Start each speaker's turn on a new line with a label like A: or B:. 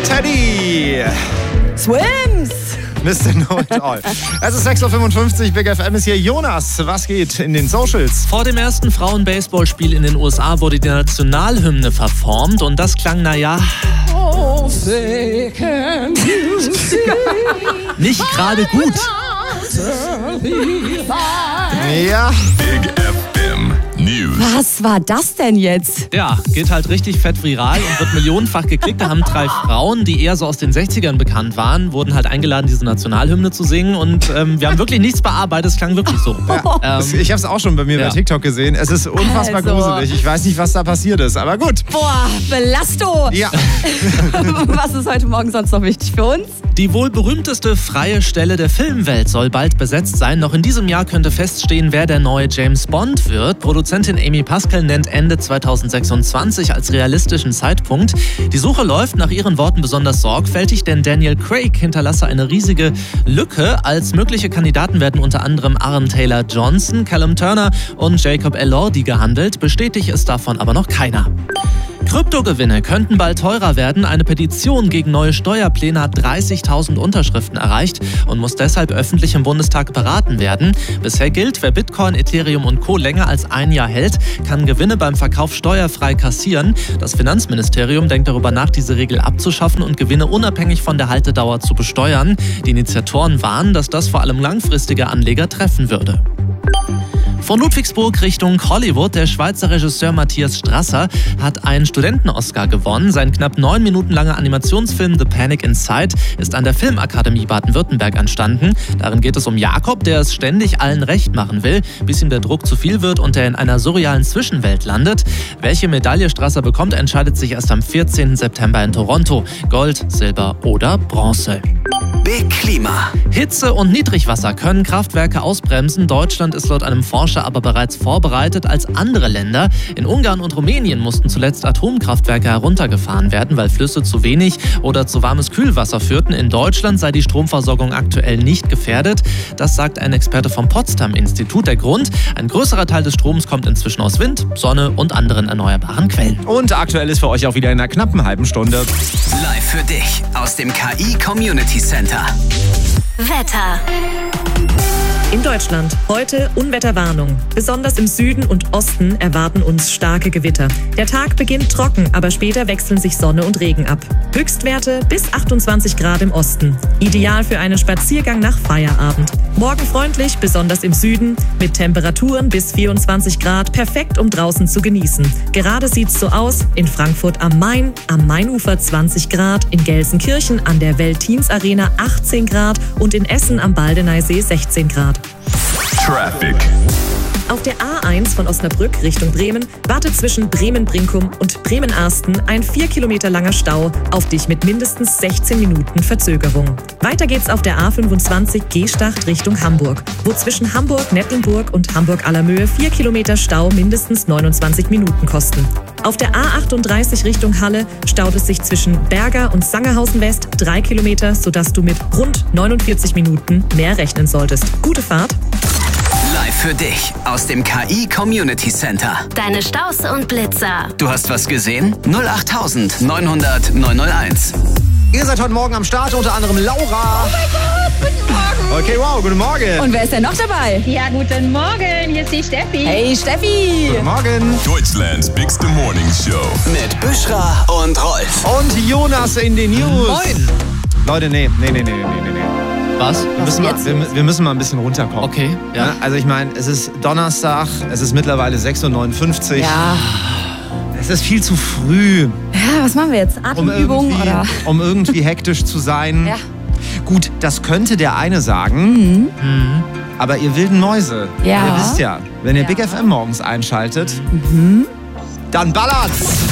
A: Teddy.
B: Swims.
A: Mr. Know-it-all. Es ist 6.55 Uhr, Big FM ist hier. Jonas, was geht in den Socials?
C: Vor dem ersten Frauen-Baseballspiel in den USA wurde die Nationalhymne verformt und das klang, nicht gerade gut.
A: Ja.
D: Big FM News.
B: Was war das denn jetzt?
C: Ja, geht halt richtig fett viral und wird millionenfach geklickt. Da haben 3 Frauen, die eher so aus den 60ern bekannt waren, wurden halt eingeladen, diese Nationalhymne zu singen. Und wir haben wirklich nichts bearbeitet, es klang wirklich so.
A: Ja, ich habe es auch schon bei mir bei TikTok gesehen. Es ist unfassbar gruselig. Ich weiß nicht, was da passiert ist, aber gut.
B: Boah, Belasto!
A: Ja.
B: Was ist heute Morgen sonst noch wichtig für uns?
C: Die wohl berühmteste freie Stelle der Filmwelt soll bald besetzt sein. Noch in diesem Jahr könnte feststehen, wer der neue James Bond wird. Produzentin Amy Pascal nennt Ende 2026 als realistischen Zeitpunkt. Die Suche läuft nach ihren Worten besonders sorgfältig, denn Daniel Craig hinterlasse eine riesige Lücke. Als mögliche Kandidaten werden unter anderem Aaron Taylor-Johnson, Callum Turner und Jacob Elordi gehandelt. Bestätigt ist davon aber noch keiner. Kryptogewinne könnten bald teurer werden. Eine Petition gegen neue Steuerpläne hat 30.000 Unterschriften erreicht und muss deshalb öffentlich im Bundestag beraten werden. Bisher gilt, wer Bitcoin, Ethereum und Co. länger als ein Jahr hält, kann Gewinne beim Verkauf steuerfrei kassieren. Das Finanzministerium denkt darüber nach, diese Regel abzuschaffen und Gewinne unabhängig von der Haltedauer zu besteuern. Die Initiatoren warnen, dass das vor allem langfristige Anleger treffen würde. Von Ludwigsburg Richtung Hollywood. Der Schweizer Regisseur Matthias Strasser hat einen Studenten-Oscar gewonnen. Sein knapp 9 Minuten langer Animationsfilm The Panic Inside ist an der Filmakademie Baden-Württemberg entstanden. Darin geht es um Jakob, der es ständig allen recht machen will, bis ihm der Druck zu viel wird und er in einer surrealen Zwischenwelt landet. Welche Medaille Strasser bekommt, entscheidet sich erst am 14. September in Toronto. Gold, Silber oder Bronze.
E: Big Klima.
C: Hitze und Niedrigwasser können Kraftwerke ausbremsen. Deutschland ist laut einem Forscher aber bereits vorbereitet als andere Länder. In Ungarn und Rumänien mussten zuletzt Atomkraftwerke heruntergefahren werden, weil Flüsse zu wenig oder zu warmes Kühlwasser führten. In Deutschland sei die Stromversorgung aktuell nicht gefährdet. Das sagt ein Experte vom Potsdam-Institut. Der Grund: ein größerer Teil des Stroms kommt inzwischen aus Wind, Sonne und anderen erneuerbaren Quellen.
A: Und aktuell ist für euch auch wieder in einer knappen halben Stunde.
E: Live für dich aus dem KI Community Center.
F: Wetter.
G: In Deutschland heute Unwetterwarnung. Besonders im Süden und Osten erwarten uns starke Gewitter. Der Tag beginnt trocken, aber später wechseln sich Sonne und Regen ab. Höchstwerte bis 28 Grad im Osten. Ideal für einen Spaziergang nach Feierabend. Morgen freundlich, besonders im Süden, mit Temperaturen bis 24 Grad, perfekt um draußen zu genießen. Gerade sieht's so aus: in Frankfurt am Main, am Mainufer 20 Grad, in Gelsenkirchen an der Veltins Arena 18 Grad und in Essen am Baldeneysee 16 Grad.
D: Traffic.
G: Auf der A1 von Osnabrück Richtung Bremen wartet zwischen Bremen-Brinkum und Bremen-Arsten ein 4 Kilometer langer Stau auf dich mit mindestens 16 Minuten Verzögerung. Weiter geht's auf der A25 Gstacht Richtung Hamburg, wo zwischen Hamburg-Nettelnburg und Hamburg-Allermöhe 4 Kilometer Stau mindestens 29 Minuten kosten. Auf der A38 Richtung Halle staut es sich zwischen Berger und Sangerhausen West 3 Kilometer, sodass du mit rund 49 Minuten mehr rechnen solltest. Gute Fahrt!
E: Live für dich aus dem KI Community Center.
F: Deine Staus und Blitzer.
E: Du hast was gesehen? 08000 900 901.
A: Ihr seid heute Morgen am Start, unter anderem Laura.
B: Oh mein Gott, guten Morgen.
A: Okay, wow, guten Morgen.
B: Und wer ist denn noch dabei?
H: Ja, guten Morgen, hier ist die Steffi.
B: Hey Steffi.
A: Guten Morgen.
D: Deutschlands Bigste Morning Show.
E: Mit Büschra und Rolf.
A: Und Jonas in den News.
C: Moin.
A: Leute, nee.
C: Was?
A: Wir müssen mal ein bisschen runterkommen.
C: Okay, ja.
A: Also ich meine, es ist Donnerstag, es ist mittlerweile 6.59 Uhr.
B: Ja.
A: Es ist viel zu früh,
B: Ja, was machen wir jetzt? Atemübung oder?
A: um irgendwie hektisch zu sein.
B: Ja.
A: Gut, das könnte der eine sagen, aber ihr wilden Mäuse,
B: Ja.
A: ihr wisst ja, wenn ihr Big FM morgens einschaltet, dann ballert's!